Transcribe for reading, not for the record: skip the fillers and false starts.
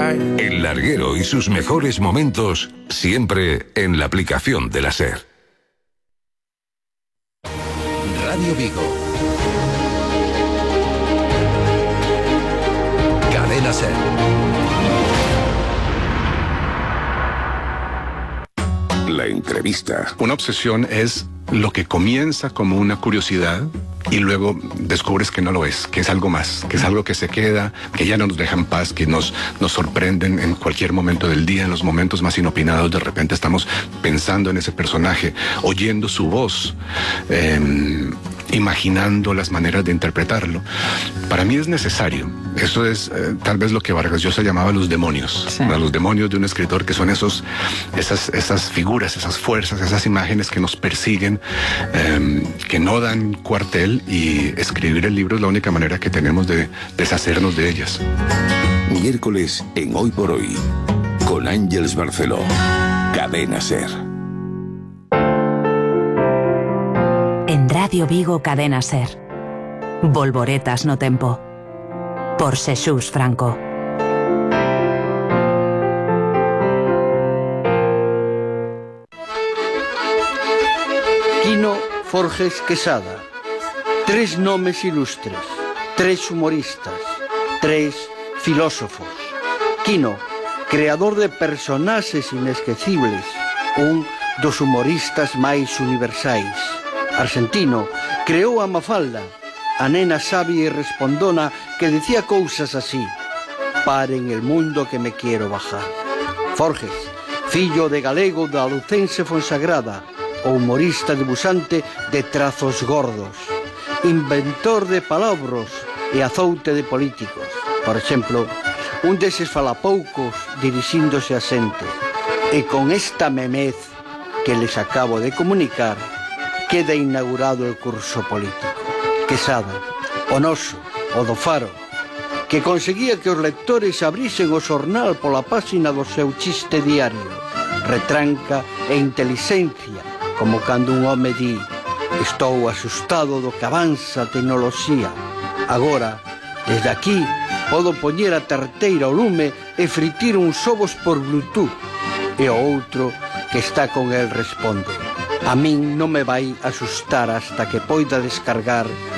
El larguero y sus mejores momentos, siempre en la aplicación de la SER. Radio Vigo. Cadena SER. La entrevista. Una obsesión es lo que comienza como una curiosidad y luego descubres que no lo es, que es algo más, que es algo que se queda, que ya no nos deja en paz, que nos sorprenden en cualquier momento del día, en los momentos más inopinados. De repente estamos pensando en ese personaje, oyendo su voz, imaginando las maneras de interpretarlo. Para mí es necesario. Eso es tal vez lo que Vargas Llosa llamaba los demonios. Sí. Los demonios de un escritor, que son esas figuras, esas fuerzas, esas imágenes que nos persiguen, que no dan cuartel, y escribir el libro es la única manera que tenemos de deshacernos de ellas. Miércoles en Hoy por Hoy, con Ángeles Barceló. Cadena SER. En Radio Vigo, Cadena SER. Volvoretas no tempo. Por Xesús Franco. Quino Forges Quesada. 3 nomes ilustres, 3 humoristas, 3 filósofos. Quino, creador de personaxes inesquecibles, un dos humoristas máis universais. Argentino, creou a Mafalda, a nena sabia e respondona que decía cousas así: paren el mundo que me quiero bajar. Forges, fillo de galego da lucense Fonsagrada, o humorista debusante de trazos gordos, inventor de palabros e azoute de políticos. Por exemplo, un deses falapoucos dirixíndose a xente. E con esta memez que les acabo de comunicar, queda inaugurado el curso político. Quesada, o noso, o do Faro, que conseguía que os lectores abrisen o xornal pola páxina do seu chiste diario. Retranca e intelixencia, como cando un home di: estou asustado do que avanza a tecnoloxía. Agora, desde aquí, podo poñer a tarteira ao lume e fritir uns ovos por Bluetooth. E o outro, que está con el, responde: a min non me vai asustar hasta que poida descargar